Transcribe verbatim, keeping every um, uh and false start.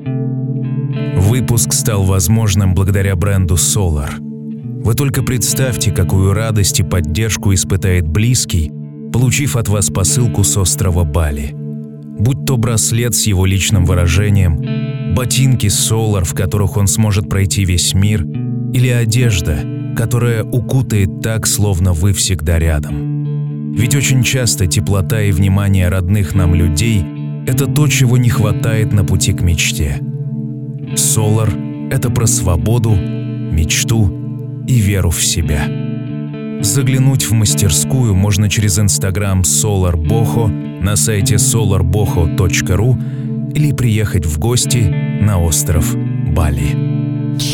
Выпуск стал возможным благодаря бренду Solar. Вы только представьте, какую радость и поддержку испытает близкий, получив от вас посылку с острова Бали. Будь то браслет с его личным выражением, ботинки Solar, в которых он сможет пройти весь мир, или одежда, которая укутает так, словно вы всегда рядом. Ведь очень часто теплота и внимание родных нам людей – это то, чего не хватает на пути к мечте. Solar – это про свободу, мечту и веру в себя. Заглянуть в мастерскую можно через инстаграм Solar Boho, на сайте solar boho точка ru или приехать в гости на остров Бали.